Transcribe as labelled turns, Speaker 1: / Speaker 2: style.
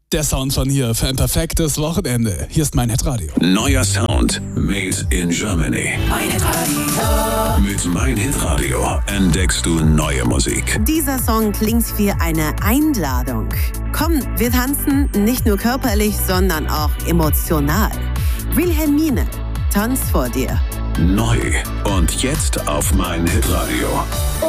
Speaker 1: Der Sound von hier für ein perfektes Wochenende. Hier ist mein Hitradio.
Speaker 2: Neuer Sound made in Germany.
Speaker 3: Mein Hitradio.
Speaker 2: Mit Mein Hitradio entdeckst du neue Musik.
Speaker 4: Dieser Song klingt wie eine Einladung. Komm, wir tanzen nicht nur körperlich, sondern auch emotional. Wilhelmine, tanzt vor dir.
Speaker 2: Neu und jetzt auf Mein Hitradio.